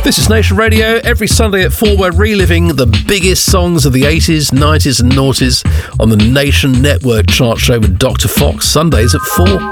This is Nation Radio. Every Sunday at 4, we're reliving the biggest songs of the 80s, 90s and noughties on the Nation Network chart show with Dr. Fox, Sundays at 4.